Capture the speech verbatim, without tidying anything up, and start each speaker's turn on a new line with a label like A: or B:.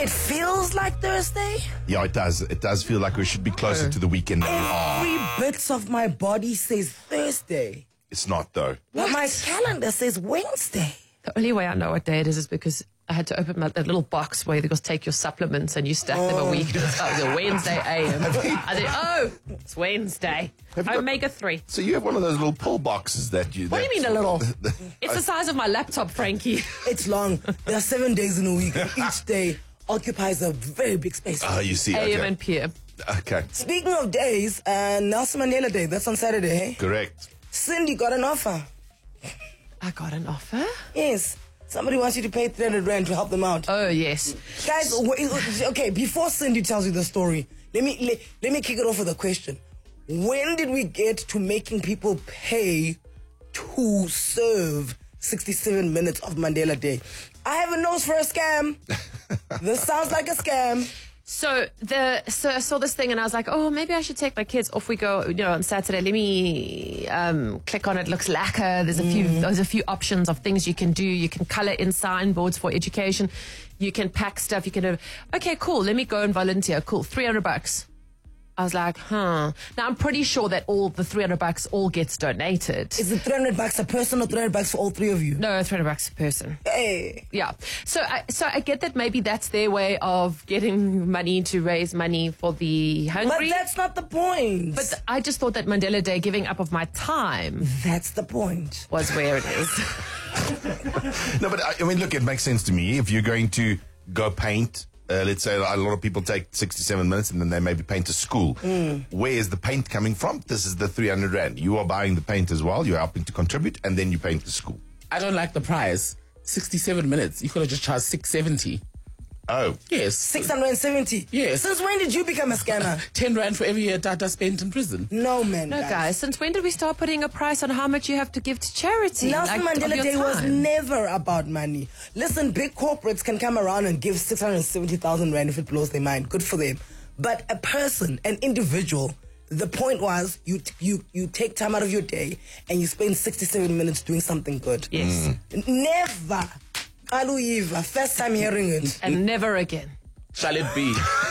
A: It feels like Thursday.
B: Yeah, it does. It does feel like we should be closer to the weekend.
A: Every bit of my body says Thursday.
B: It's not, though.
A: But my calendar says Wednesday.
C: The only way I know what day it is is because I had to open my, that little box where they go take your supplements and you stack them a week. It was, oh, it was a Wednesday A M. I said, oh, it's Wednesday. Omega three.
B: So you have one of those little pull boxes that you...
C: What do you mean a little? It's the size of my laptop, Frankie.
A: It's long. There are seven days in a week, and each day occupies a very big space.
B: Oh, you see.
C: A M
B: Okay.
C: and P M.
B: Okay.
A: Speaking of days, uh, Nelson Mandela Day, that's on Saturday, hey?
B: Correct.
A: Cindy got an offer.
C: I got an offer?
A: Yes. Somebody wants you to pay three hundred rand to help them out.
C: Oh, yes.
A: Guys, wait, okay, before Cindy tells you the story, let me let, let me kick it off with a question. When did we get to making people pay to serve sixty-seven minutes of Mandela Day? I have a nose for a scam. This sounds like a scam.
C: So the so I saw this thing and I was like, oh, maybe I should take my kids. Off we go, you know, on Saturday. Let me um, click on it. Looks lacquer. There's a few.
A: Mm.
C: There's a few options of things you can do. You can color in signboards for education. You can pack stuff. You can do. Okay, cool. Let me go and volunteer. Cool. Three hundred bucks. I was like, huh. Now I'm pretty sure that all the three hundred bucks all gets donated.
A: Is it three hundred bucks a person or three hundred bucks for all three of you?
C: No, three hundred bucks a person.
A: Hey.
C: Yeah. So I, so I get that maybe that's their way of getting money to raise money for the
A: But
C: hungry.
A: that's not the point.
C: But I just thought that Mandela Day, giving up of my time,
A: That's the point.
C: was where it is.
B: No, but I I mean, look, it makes sense to me. If you're going to go paint, uh, let's say a lot of people take sixty-seven minutes and then they maybe paint a school.
A: Mm.
B: Where is the paint coming from? This is the three hundred rand. You are buying the paint as well. You're helping to contribute, and then you paint the school.
D: I don't like the price. sixty-seven minutes. You could have just charged six seventy.
B: Oh.
D: Yes.
A: six hundred seventy.
D: Yes.
A: Since when did you become a scammer?
D: ten rand for every year Tata spent in prison.
A: No, man.
C: No, guys, since when did we start putting a price on how much you have to give to charity?
A: Nelson
C: Like, of
A: Mandela
C: your
A: Day was
C: time?
A: never about money. Listen, big corporates can come around and give six hundred seventy thousand rand if it blows their mind. Good for them. But a person, an individual, the point was you t- you you take time out of your day and you spend sixty-seven minutes doing something good.
C: Yes.
A: Never. Aluiva. First time hearing it.
C: And never again.
D: Shall it be?